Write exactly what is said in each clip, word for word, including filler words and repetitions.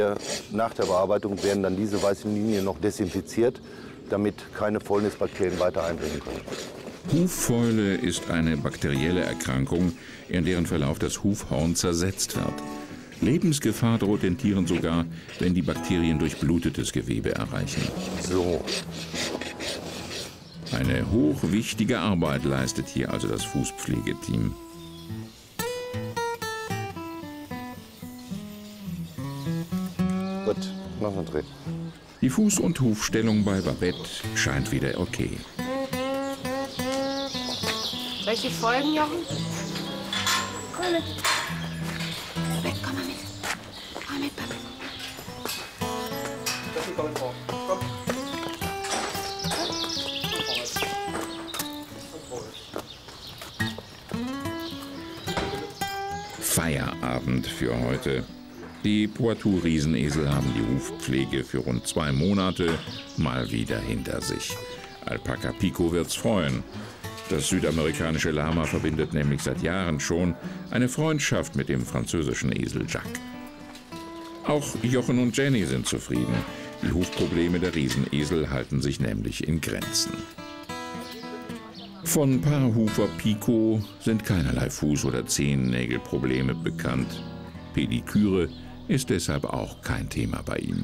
Nach der Bearbeitung werden dann diese weißen Linien noch desinfiziert, damit keine Fäulnisbakterien weiter eindringen können. Huffäule ist eine bakterielle Erkrankung, in deren Verlauf das Hufhorn zersetzt wird. Lebensgefahr droht den Tieren sogar, wenn die Bakterien durchblutetes Gewebe erreichen. So. Eine hochwichtige Arbeit leistet hier also das Fußpflegeteam. Gut, noch einen Dreh. Die Fuß- und Hufstellung bei Babette scheint wieder okay. Soll ich dir folgen, Jochen? Komm mit. Babette, komm mal mit. Komm mit, Babette. Komm mit drauf. Komm. Feierabend für heute. Die Poitou-Riesenesel haben die Hufpflege für rund zwei Monate mal wieder hinter sich. Alpaka Pico wird's freuen. Das südamerikanische Lama verbindet nämlich seit Jahren schon eine Freundschaft mit dem französischen Esel Jacques. Auch Jochen und Jenny sind zufrieden. Die Hufprobleme der Riesenesel halten sich nämlich in Grenzen. Von Paarhufer Pico sind keinerlei Fuß- oder Zehennägelprobleme bekannt. Pediküre ist deshalb auch kein Thema bei ihm.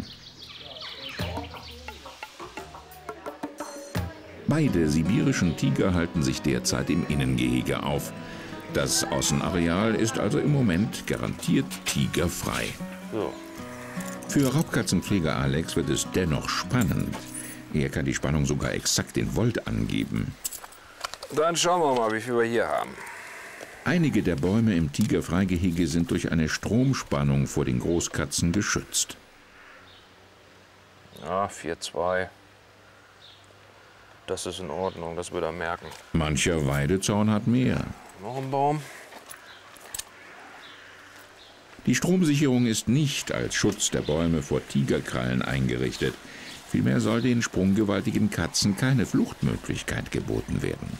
Beide sibirischen Tiger halten sich derzeit im Innengehege auf. Das Außenareal ist also im Moment garantiert tigerfrei. So. Für Raubkatzenpfleger Alex wird es dennoch spannend. Er kann die Spannung sogar exakt in Volt angeben. Dann schauen wir mal, wie viel wir hier haben. Einige der Bäume im Tigerfreigehege sind durch eine Stromspannung vor den Großkatzen geschützt. Ja, vier Komma zwei. Das ist in Ordnung, das wird er merken. Mancher Weidezaun hat mehr. Noch ein Baum. Die Stromsicherung ist nicht als Schutz der Bäume vor Tigerkrallen eingerichtet. Vielmehr soll den sprunggewaltigen Katzen keine Fluchtmöglichkeit geboten werden.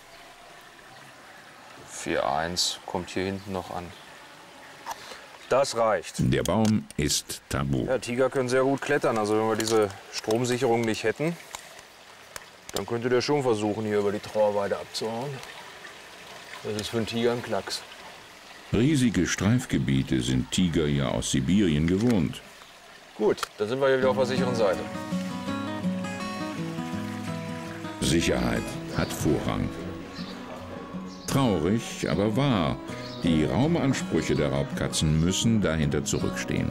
vier Komma eins kommt hier hinten noch an. Das reicht. Der Baum ist tabu. Ja, Tiger können sehr gut klettern. Also wenn wir diese Stromsicherung nicht hätten, dann könnte der schon versuchen, hier über die Trauerweide abzuhauen. Das ist für einen Tiger ein Klacks. Riesige Streifgebiete sind Tiger ja aus Sibirien gewohnt. Gut, dann sind wir hier wieder auf der sicheren Seite. Sicherheit hat Vorrang. Traurig, aber wahr. Die Raumansprüche der Raubkatzen müssen dahinter zurückstehen.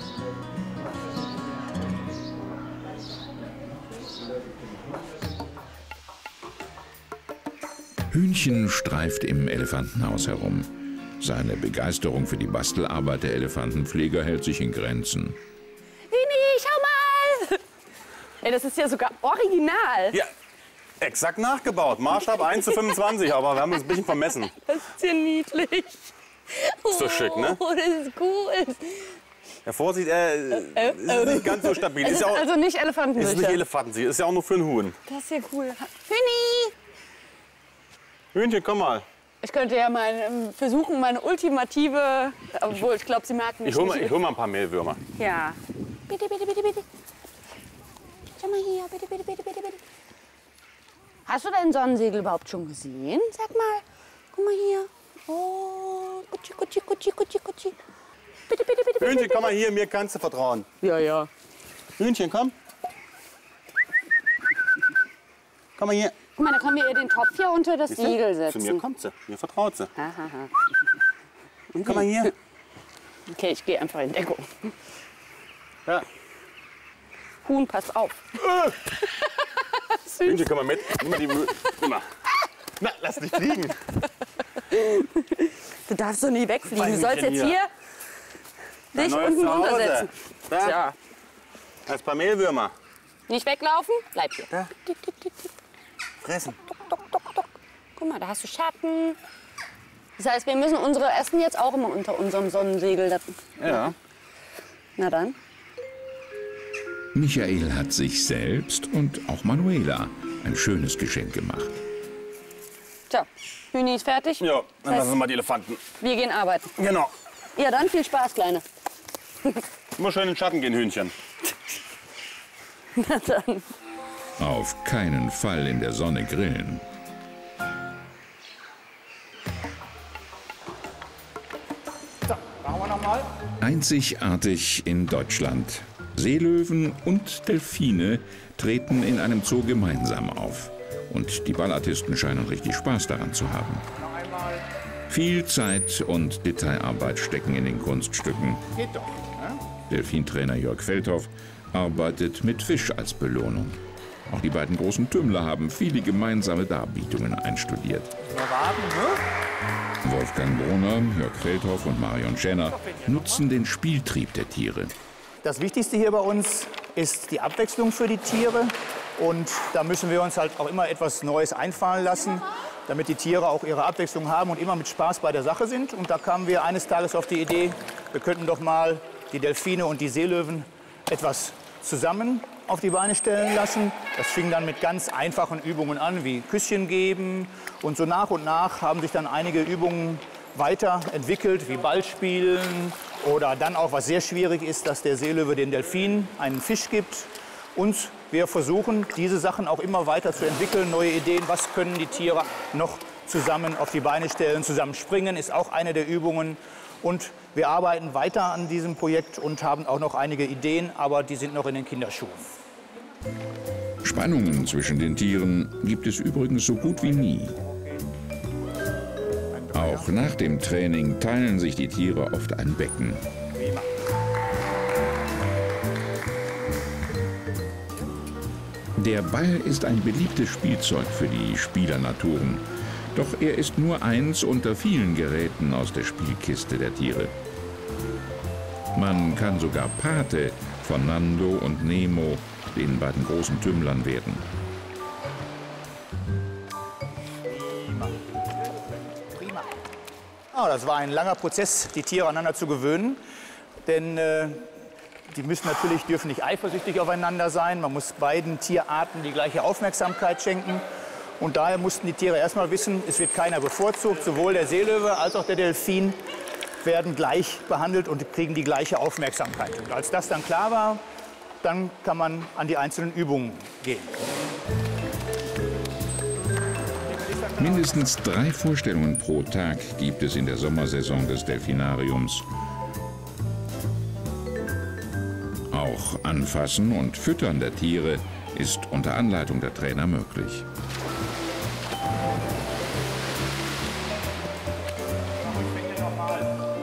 Hühnchen streift im Elefantenhaus herum. Seine Begeisterung für die Bastelarbeit der Elefantenpfleger hält sich in Grenzen. Hühni, schau mal! Ey, das ist ja sogar original. Ja, exakt nachgebaut. Maßstab eins zu fünfundzwanzig, aber wir haben uns ein bisschen vermessen. Das ist ja niedlich. Ist doch schick, ne? Oh, das ist cool. Ja, Vorsicht, äh, ist nicht ganz so stabil. Es Ist ist ja auch, also nicht Elefantensicher. ist nicht Elefantensicher, ist ja auch nur für einen Huhn. Das ist ja cool. Hühni! Hühnchen, komm mal. Ich könnte ja mal ähm, versuchen, meine ultimative, obwohl ich glaube, Sie merken Ich mich hol, mal, nicht. ich hol mal ein paar Mehlwürmer. Ja. Bitte, bitte, bitte, bitte. Schau mal hier, bitte, bitte, bitte, bitte, bitte. Hast du deinen Sonnensegel überhaupt schon gesehen? Sag mal. Guck mal hier. Oh, Gucci, Gucci, Gucci, Gucci, Gucci. Bitte, bitte, bitte, bitte. Hühnchen, komm mal hier, mir kannst du vertrauen. Ja, ja. Hühnchen, komm. Komm mal hier. Guck mal, da können wir ihr den Topf hier unter das Siehst du? Siegel Zu mir setzen. kommt sie, mir vertraut sie. Aha, aha. Komm mal hier. Okay, ich gehe einfach in Deckung. Ja. Huhn, pass auf. Hühnchen, komm mal mit. Nimm mal die Mühe. Nimm mal. Na, lass dich fliegen. Du darfst doch nie wegfliegen. Du Fein sollst jetzt hier. hier Dein dich neues unten Zuhause. runtersetzen. Da, Ja. da ist ein paar Mehlwürmer. Nicht weglaufen, bleib hier. Da. Fressen. Guck mal, da hast du Schatten. Das heißt, wir müssen unsere Essen jetzt auch immer unter unserem Sonnensegel. Ja. Na dann. Michael hat sich selbst und auch Manuela ein schönes Geschenk gemacht. Tja, Hühni ist fertig. Ja, dann Das heißt, lassen wir mal die Elefanten. wir gehen arbeiten. Genau. Ja, dann viel Spaß, Kleine. Immer schön in den Schatten gehen, Hühnchen. Na dann. Auf keinen Fall in der Sonne grillen. So, machen wir nochmal. Einzigartig in Deutschland. Seelöwen und Delfine treten in einem Zoo gemeinsam auf. Und die Ballartisten scheinen richtig Spaß daran zu haben. Viel Zeit und Detailarbeit stecken in den Kunststücken. Geht doch, ne? Delfintrainer Jörg Feldhoff arbeitet mit Fisch als Belohnung. Auch die beiden großen Tümmler haben viele gemeinsame Darbietungen einstudiert. Mal warten, ne? Wolfgang Brunner, Jörg Feldhoff und Marion Schenner nutzen den Spieltrieb der Tiere. Das Wichtigste hier bei uns ist die Abwechslung für die Tiere. Und da müssen wir uns halt auch immer etwas Neues einfallen lassen, damit die Tiere auch ihre Abwechslung haben und immer mit Spaß bei der Sache sind. Und da kamen wir eines Tages auf die Idee, wir könnten doch mal die Delfine und die Seelöwen etwas zusammen auf die Beine stellen lassen. Das fing dann mit ganz einfachen Übungen an, wie Küsschen geben. Und so nach und nach haben sich dann einige Übungen weiterentwickelt, wie Ballspielen. Oder dann auch, was sehr schwierig ist, dass der Seelöwe den Delfin einen Fisch gibt. Und wir versuchen, diese Sachen auch immer weiter zu entwickeln, neue Ideen. Was können die Tiere noch zusammen auf die Beine stellen? Zusammen springen ist auch eine der Übungen. Und wir arbeiten weiter an diesem Projekt und haben auch noch einige Ideen, aber die sind noch in den Kinderschuhen. Spannungen zwischen den Tieren gibt es übrigens so gut wie nie. Auch nach dem Training teilen sich die Tiere oft ein Becken. Der Ball ist ein beliebtes Spielzeug für die Spielernaturen. Doch er ist nur eins unter vielen Geräten aus der Spielkiste der Tiere. Man kann sogar Pate von Nando und Nemo, den beiden großen Tümmlern, werden. Prima. Prima. Ah, das war ein langer Prozess, die Tiere aneinander zu gewöhnen. Denn äh, die müssen natürlich, dürfen nicht eifersüchtig aufeinander sein. Man muss beiden Tierarten die gleiche Aufmerksamkeit schenken. Und daher mussten die Tiere erstmal wissen, es wird keiner bevorzugt. Sowohl der Seelöwe als auch der Delfin werden gleich behandelt und kriegen die gleiche Aufmerksamkeit. Und als das dann klar war, dann kann man an die einzelnen Übungen gehen. Mindestens drei Vorstellungen pro Tag gibt es in der Sommersaison des Delfinariums. Auch Anfassen und Füttern der Tiere ist unter Anleitung der Trainer möglich.